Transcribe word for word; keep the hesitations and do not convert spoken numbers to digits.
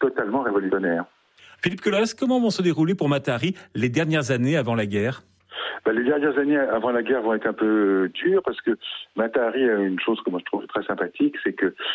totalement révolutionnaire. Philippe Colas, comment vont se dérouler pour Mata Hari les dernières années avant la guerre ? Ben, les dernières années avant la guerre vont être un peu dures parce que Mata Hari a une chose que moi je trouve très sympathique, c'est que